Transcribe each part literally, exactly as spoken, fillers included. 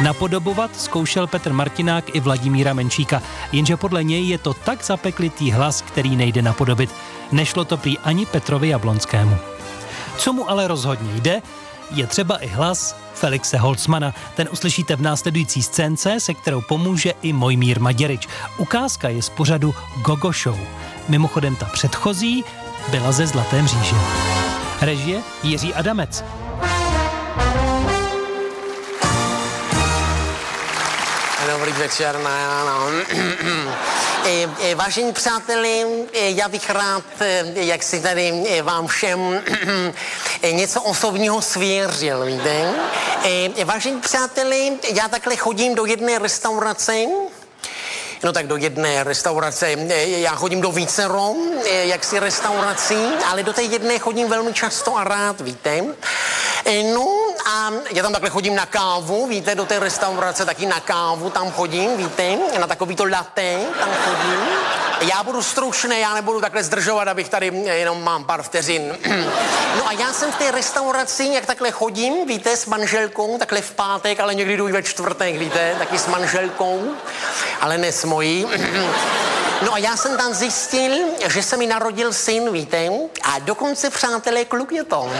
Napodobovat zkoušel Petr Martinák i Vladimíra Menšíka, jenže podle něj je to tak zapeklitý hlas, který nejde napodobit. Nešlo to prý ani Petrovi Jablonskému. Co mu ale rozhodně jde, je třeba i hlas Felixe Holzmana. Ten uslyšíte v následující scénce, se kterou pomůže i Mojmír Maděryč. Ukázka je z pořadu Gogo Show. Mimochodem ta předchozí byla ze Zlaté mříže. Režie Jiří Adamec. Dobrý večer, no, no. E, e, vážení přáteli, e, já bych rád, e, jak si tady e, vám všem e, něco osobního svěřil, víte? E, vážení přáteli, já takhle chodím do jedné restaurace, no tak do jedné restaurace, já chodím do vícero, jaksi restaurací, ale do té jedné chodím velmi často a rád, víte. No a já tam takhle chodím na kávu, víte, do té restaurace taky na kávu tam chodím, víte, na takový to latte tam chodím. Já budu stručný, já nebudu takhle zdržovat, abych tady jenom mám pár vteřin. No a já jsem v té restauraci, jak takhle chodím, víte, s manželkou, takhle v pátek, ale někdy jdu i ve čtvrtek, víte, taky s manželkou, ale ne s mojí. No a já jsem tam zjistil, že se mi narodil syn, víte, a dokonce, přátelé, kluk je to.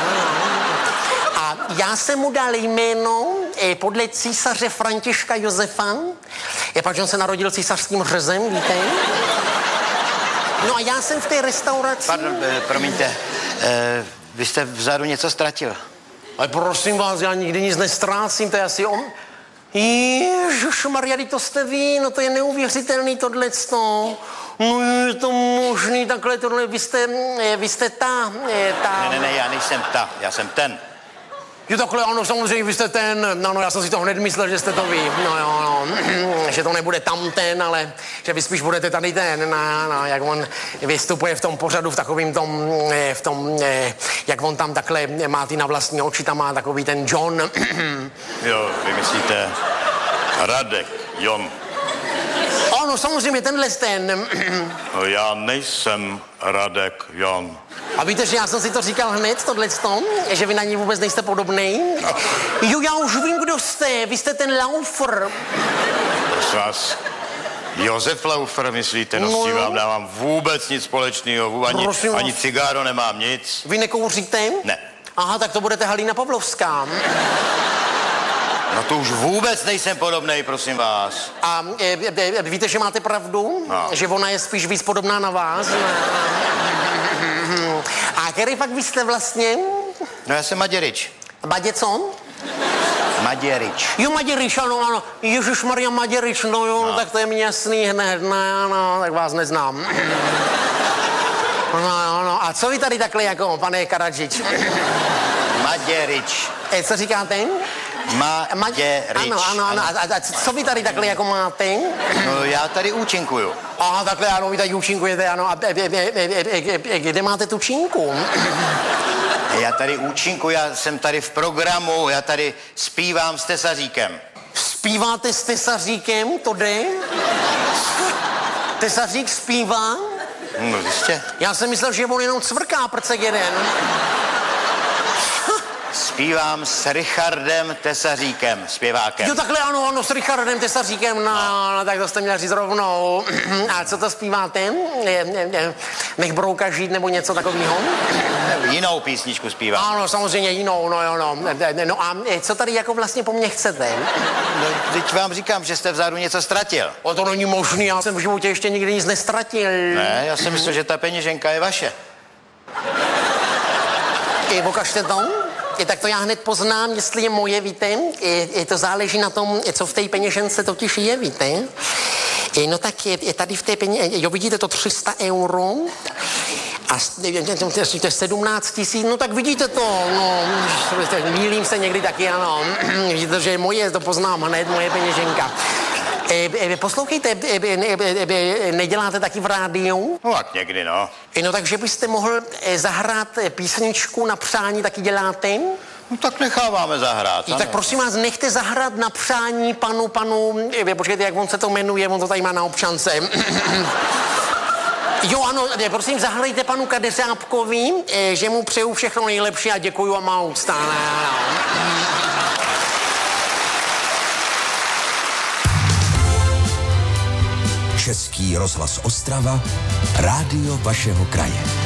A já jsem mu dal jméno eh, podle císaře Františka Josefa, je pač on se narodil císařským řezem, víte. No a já jsem v té restauraci... Pardon, eh, promiňte, eh, vy jste vzadu něco ztratil. Ale prosím vás, já nikdy nic nestrácím, to je asi on... Ježišmarja, to jste vy, no to je neuvěřitelný tohleto. No je to možný, takhle tohle, vy jste, vy jste ta, ta... Ne, ne, ne, já nejsem ta, já jsem ten. Jo, takhle, ano, samozřejmě, vy jste ten, no, no, já jsem si to hned myslel, že jste to vy, no, jo, no, že to nebude tam ten, ale že vy spíš budete tady ten, no, no, jak on vystupuje v tom pořadu, v takovým tom, v tom, jak on tam takhle má ty na vlastní oči, tam má takový ten John. Jo, vy myslíte Radek, Jon. Ano, samozřejmě, tenhle ten. No, já nejsem Radek, Jon. A víte, že já jsem si to říkal hned, tohleto, že vy na ní vůbec nejste podobnej. Jo, já už vím, kdo jste, vy jste ten Laufer. Prosím vás, Josef Laufer, myslíte, no, no s tím vám dávám vůbec nic společného, ani, ani cigáro nemám, nic. Vy nekouříte? Ne. Aha, tak to budete Halina Pavlovská. No to už vůbec nejsem podobnej, prosím vás. A e, e, víte, že máte pravdu? No. Že ona je spíš víc podobná na vás? A který pak vy jste vlastně? No já jsem Maděryč. Badě co? Maděryč. Jo, Maděryč, ano, ano. Ježišmarja, Maděryč, no jo, no. Tak to je mi jasný hned, no, no, tak vás neznám. No, no, no, a co vy tady takhle jako, pane Karadžič? Maděryč. E, co říkáte? Maděryč. Ano, ano, ano. A, a co vy tady takhle jako máte? No já tady účinkuju. Aha, takhle, ano, vy tady účinkujete, ano. A e, e, e, e, kde máte tu činku? Já tady účinkuju, já jsem tady v programu, já tady zpívám s Tesaříkem. Zpíváte s Tesaříkem, to jde? Tesařík zpívá? No, jistě. Já jsem myslel, že on jenom cvrká prcek jeden. Zpívám s Richardem Tesaříkem, zpěvákem. Jo, takhle ano, ano, s Richardem Tesaříkem, no, no. no tak to jste měl říct rovnou. A co to zpíváte? Nech brouka žít nebo něco takového? Jinou písničku zpívám. Ano, samozřejmě jinou, no jo, no. No a co tady jako vlastně po mně chcete? No, teď vám říkám, že jste vzadu něco ztratil. O, to není možný, já jsem v životě ještě nikdy nic nestratil. Ne, já jsem myslel, že ta peněženka je vaše. I pokažte to? I tak to já hned poznám, jestli je moje, víte. I, i to záleží na tom, co v té peněžence totiž je, víte. I no tak je, je tady v té peněžence, jo, vidíte to tři sta euro a to je sedmnáct tisíc, no tak vidíte to, no, mýlím se někdy taky, ano. Vidíte, že je moje, to poznám hned, moje peněženka. E, e, poslouchejte, e, e, e, neděláte taky v rádiu? No tak někdy, no. E, no takže byste mohl e, zahrát písničku na přání, taky děláte? No tak necháváme zahrát, no, tak prosím vás, nechte zahrát na přání panu, panu, e, počkejte, jak on se to jmenuje, on to tady má na občance. Jo, ano, ne, prosím, zahrajte panu Kadeřábkovi, e, že mu přeju všechno nejlepší a děkuju a má úcta. Český rozhlas Ostrava, rádio vašeho kraje.